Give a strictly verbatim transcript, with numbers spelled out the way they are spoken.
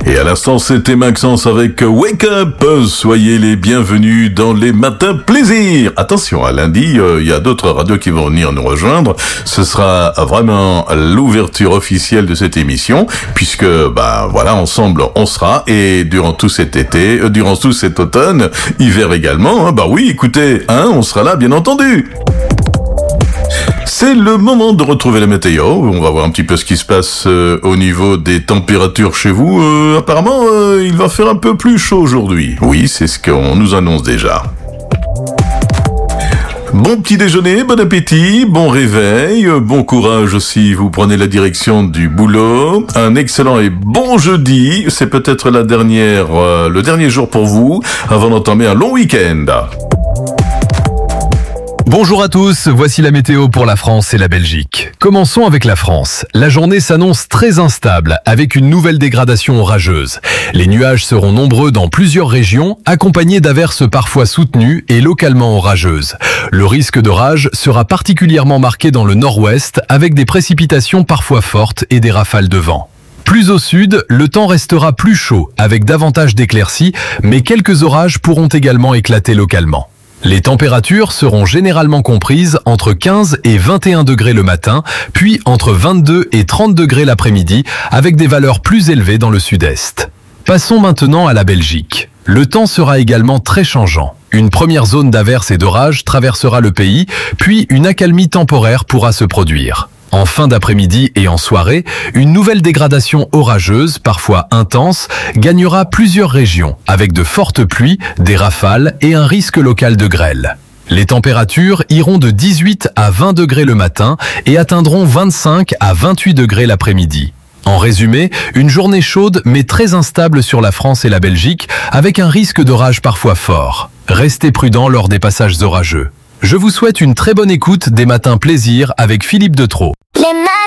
Et à l'instant, c'était Maxence avec Wake Up. Soyez les bienvenus dans les matins plaisir. Attention, à lundi, il euh, y a d'autres radios qui vont venir nous rejoindre. Ce sera vraiment l'ouverture officielle de cette émission, puisque, ben voilà, ensemble, on sera. Et durant tout cet été, euh, durant tout cet automne, hiver également, hein, bah oui, écoutez, hein, on sera là, bien entendu. C'est le moment de retrouver la météo. On va voir un petit peu ce qui se passe euh, au niveau des températures chez vous. Euh, apparemment, euh, il va faire un peu plus chaud aujourd'hui. Oui, c'est ce qu'on nous annonce déjà. Bon petit déjeuner, bon appétit, bon réveil, bon courage si vous prenez la direction du boulot. Un excellent et bon jeudi. C'est peut-être la dernière, euh, le dernier jour pour vous avant d'entamer un long week-end. Bonjour à tous, voici la météo pour la France et la Belgique. Commençons avec la France. La journée s'annonce très instable avec une nouvelle dégradation orageuse. Les nuages seront nombreux dans plusieurs régions, accompagnés d'averses parfois soutenues et localement orageuses. Le risque d'orage sera particulièrement marqué dans le nord-ouest avec des précipitations parfois fortes et des rafales de vent. Plus au sud, le temps restera plus chaud avec davantage d'éclaircies, mais quelques orages pourront également éclater localement. Les températures seront généralement comprises entre quinze et vingt et un degrés le matin, puis entre vingt-deux et trente degrés l'après-midi, avec des valeurs plus élevées dans le sud-est. Passons maintenant à la Belgique. Le temps sera également très changeant. Une première zone d'averses et d'orages traversera le pays, puis une accalmie temporaire pourra se produire. En fin d'après-midi et en soirée, une nouvelle dégradation orageuse, parfois intense, gagnera plusieurs régions, avec de fortes pluies, des rafales et un risque local de grêle. Les températures iront de dix-huit à vingt degrés le matin et atteindront vingt-cinq à vingt-huit degrés l'après-midi. En résumé, une journée chaude mais très instable sur la France et la Belgique, avec un risque d'orage parfois fort. Restez prudents lors des passages orageux. Je vous souhaite une très bonne écoute des matins plaisir avec Philippe Detro. Les